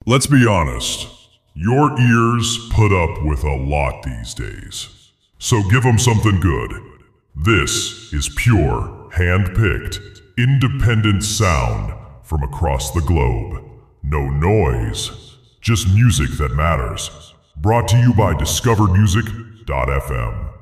Let's be honest, your ears put up with a lot these days. So give them something good. This is pure, hand-picked, independent sound from across the globe. No noise, just music that matters. Brought to you by discovermusic.fm.